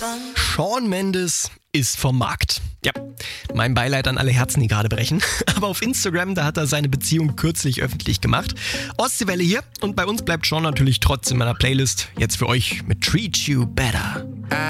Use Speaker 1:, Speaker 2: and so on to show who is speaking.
Speaker 1: Shawn Mendes ist vom Markt. Ja, mein Beileid an alle Herzen, die gerade brechen. Aber auf Instagram, da hat er seine Beziehung kürzlich öffentlich gemacht. Ostseewelle hier und bei uns bleibt Shawn natürlich trotzdem in meiner Playlist. Jetzt für euch mit Treat You Better.